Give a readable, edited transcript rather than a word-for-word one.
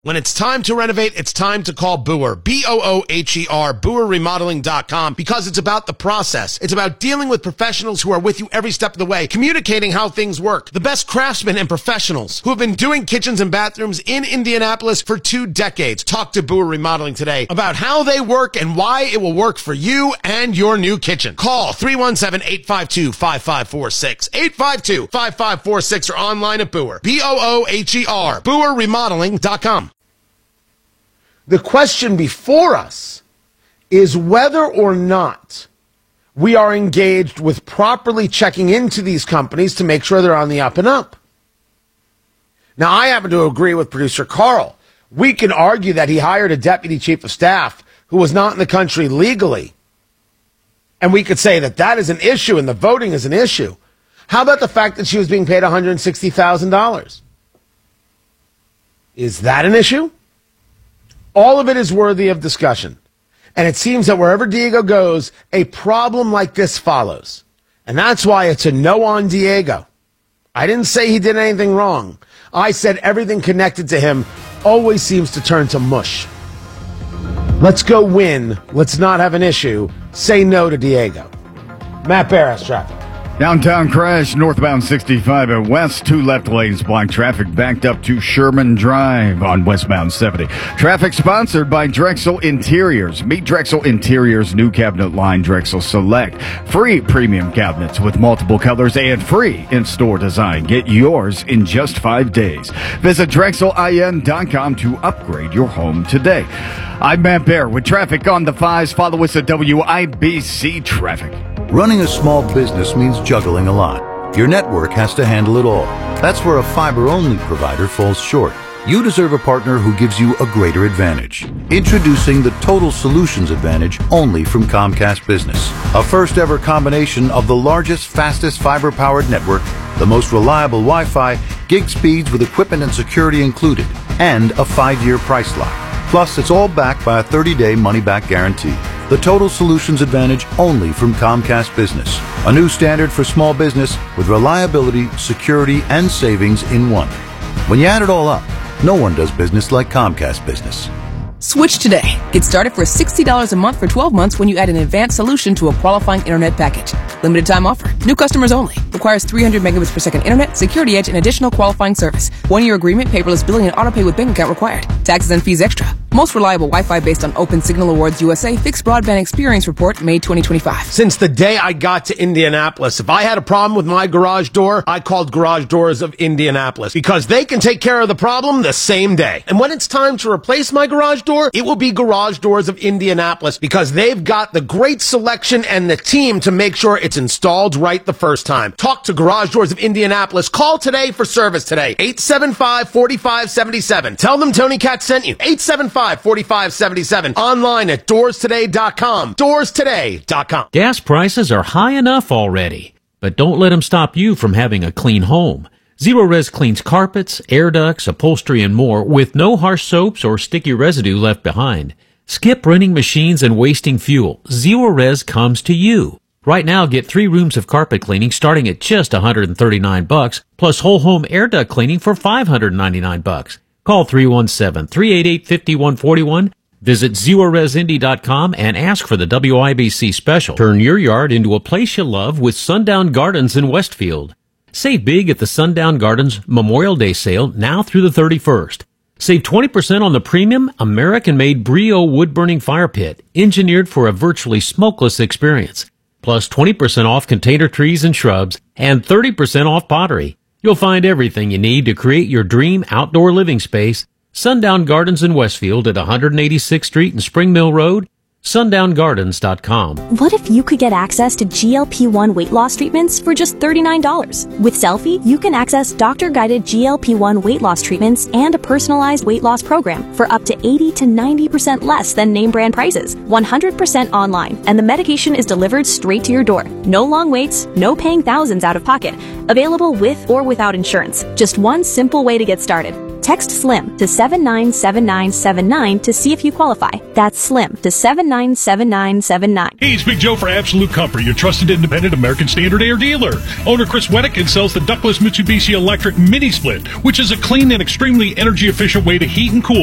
When it's time to renovate, it's time to call Booher, B-O-O-H-E-R, BooherRemodeling.com, because it's about the process. It's about dealing with professionals who are with you every step of the way, communicating how things work. The best craftsmen and professionals who have been doing kitchens and bathrooms in Indianapolis for 2 decades. Talk to Booher Remodeling today about how they work and why it will work for you and your new kitchen. Call 317-852-5546, 852-5546, or online at Booher, B-O-O-H-E-R, BooherRemodeling.com. The question before us is whether or not we are engaged with properly checking into these companies to make sure they're on the up and up. Now, I happen to agree with producer Carl. We can argue that he hired a deputy chief of staff who was not in the country legally. And we could say that that is an issue and the voting is an issue. How about the fact that she was being paid $160,000? Is that an issue? All of it is worthy of discussion. And it seems that wherever Diego goes, a problem like this follows. And that's why it's a no on Diego. I didn't say he did anything wrong. I said everything connected to him always seems to turn to mush. Let's go win. Let's not have an issue. Say no to Diego. Matt Barras, traffic. Downtown crash, northbound 65 at west. 2 left lanes block traffic backed up to Sherman Drive on westbound 70. Traffic sponsored by Drexel Interiors. Meet Drexel Interiors' new cabinet line, Drexel Select. Free premium cabinets with multiple colors and free in-store design. Get yours in just 5 days. Visit DrexelIN.com to upgrade your home today. I'm Matt Bear with traffic on the 5s. Follow us at WIBC Traffic. Running a small business means juggling a lot. Your network has to handle it all. That's where a fiber-only provider falls short. You deserve a partner who gives you a greater advantage. Introducing the Total Solutions Advantage only from Comcast Business. A first-ever combination of the largest, fastest fiber-powered network, the most reliable Wi-Fi, gig speeds with equipment and security included, and a 5-year price lock. Plus, it's all backed by a 30-day money-back guarantee. The Total Solutions Advantage only from Comcast Business. A new standard for small business with reliability, security, and savings in one. When you add it all up, no one does business like Comcast Business. Switch today. Get started for $60 a month for 12 months when you add an advanced solution to a qualifying internet package. Limited time offer. New customers only. Requires 300 megabits per second internet, security edge, and additional qualifying service. 1-year agreement, paperless billing, and autopay with bank account required. Taxes and fees extra. Most reliable Wi-Fi based on Open Signal Awards USA Fixed Broadband Experience Report, May 2025. Since the day I got to Indianapolis, if I had a problem with my garage door, I called Garage Doors of Indianapolis because they can take care of the problem the same day. And when it's time to replace my garage door, it will be Garage Doors of Indianapolis because they've got the great selection and the team to make sure it's installed right the first time. Talk to Garage Doors of Indianapolis. Call today for service today. 875-4577. Tell them Tony Katz sent you. 875-4577. Online at doorstoday.com. Doorstoday.com. Gas prices are high enough already, but don't let them stop you from having a clean home. Zerorez cleans carpets, air ducts, upholstery, and more with no harsh soaps or sticky residue left behind. Skip running machines and wasting fuel. Zerorez comes to you. Right now, get 3 rooms of carpet cleaning starting at just $139, plus whole home air duct cleaning for $599. Call 317-388-5141. Visit ZerorezIndy.com and ask for the WIBC special. Turn your yard into a place you love with Sundown Gardens in Westfield. Save big at the Sundown Gardens Memorial Day sale now through the 31st. Save 20% on the premium American-made Brio wood-burning fire pit, engineered for a virtually smokeless experience. Plus 20% off container trees and shrubs, and 30% off pottery. You'll find everything you need to create your dream outdoor living space. Sundown Gardens in Westfield at 186th Street and Spring Mill Road. SundownGardens.com. What if you could get access to GLP-1 weight loss treatments for just $39? With Selfie, you can access doctor-guided GLP-1 weight loss treatments and a personalized weight loss program for up to 80 to 90% less than name brand prices, 100% online, and the medication is delivered straight to your door. No long waits, no paying thousands out of pocket. Available with or without insurance. Just one simple way to get started. Text SLIM to 797979 to see if you qualify. That's SLIM to 797979. Hey, it's Big Joe for Absolute Comfort, your trusted independent American Standard Air dealer. Owner Chris Weddick sells the ductless Mitsubishi Electric Mini Split, which is a clean and extremely energy efficient way to heat and cool